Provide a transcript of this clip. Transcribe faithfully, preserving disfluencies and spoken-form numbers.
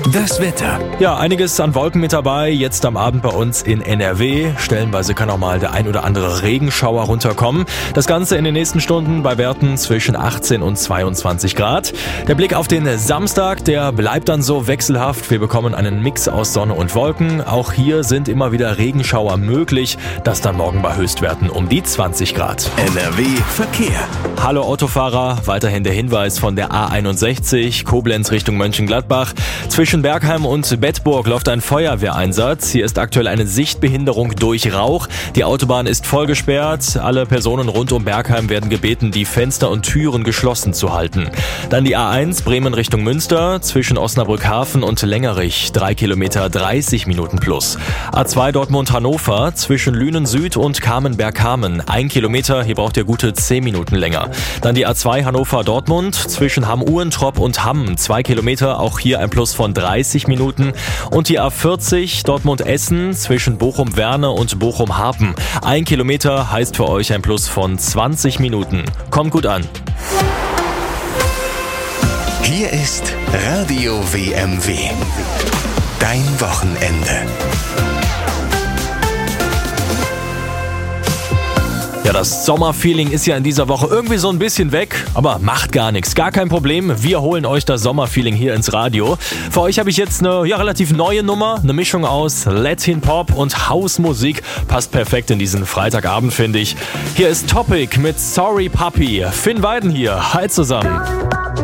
Das Wetter. Ja, einiges an Wolken mit dabei, jetzt am Abend bei uns in N R W. Stellenweise kann auch mal der ein oder andere Regenschauer runterkommen. Das Ganze in den nächsten Stunden bei Werten zwischen achtzehn und zweiundzwanzig Grad. Der Blick auf den Samstag, der bleibt dann so wechselhaft. Wir bekommen einen Mix aus Sonne und Wolken. Auch hier sind immer wieder Regenschauer möglich. Das dann morgen bei Höchstwerten um die zwanzig Grad. N R W Verkehr. Hallo Autofahrer, weiterhin der Hinweis von der A einundsechzig, Koblenz Richtung Mönchengladbach. Zwischen Bergheim und Bedburg läuft ein Feuerwehreinsatz. Hier ist aktuell eine Sichtbehinderung durch Rauch. Die Autobahn ist voll gesperrt. Alle Personen rund um Bergheim werden gebeten, die Fenster und Türen geschlossen zu halten. Dann die A eins Bremen Richtung Münster, zwischen Osnabrück-Hafen und Längerich, drei Kilometer dreißig Minuten plus. A zwei Dortmund-Hannover, zwischen Lünen Süd und Kamenberg-Kamen, ein Kilometer, hier braucht ihr gute zehn Minuten länger. Dann die A zwei Hannover-Dortmund, zwischen Hamm-Uhrentrop und Hamm, zwei Kilometer, auch hier ein Plus von dreißig Minuten. Und die A vierzig Dortmund-Essen, zwischen Bochum-Werne und Bochum-Harpen, ein Kilometer heißt für euch ein Plus von zwanzig Minuten. Kommt gut an. Hier ist Radio W M W. Dein Wochenende. Ja, das Sommerfeeling ist ja in dieser Woche irgendwie so ein bisschen weg, aber macht gar nichts, gar kein Problem. Wir holen euch das Sommerfeeling hier ins Radio. Für euch habe ich jetzt eine ja, relativ neue Nummer, eine Mischung aus Latin Pop und Hausmusik. Passt perfekt in diesen Freitagabend, finde ich. Hier ist Topic mit Sorry Puppy. Finn Weiden hier. Hi zusammen.